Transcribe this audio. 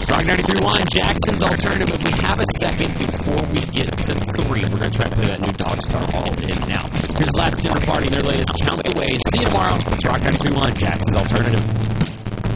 Rock 93.1, Jackson's Alternative. If we have a second before we get to 3, we're going to try to play that new Dog Star Hall in now. Here's Last Dinner Party, their latest Count the Ways. See you tomorrow. It's Rock 93.1, Jackson's Alternative.